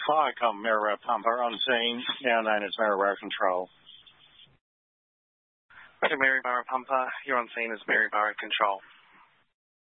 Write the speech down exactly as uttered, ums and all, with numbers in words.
Hi, I'm Mary Pumper on scene, now known as Mary Control. To Mary Barra Pumper, you're on scene as Mary Barra Control.